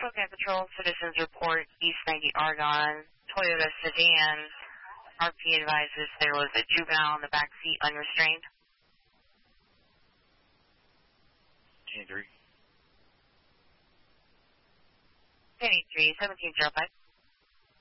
Spokane Patrol, citizens report East 90 Argonne, Toyota sedan. RP advises there was a juvenile in the back seat unrestrained. 10-3. 10-3, 1705.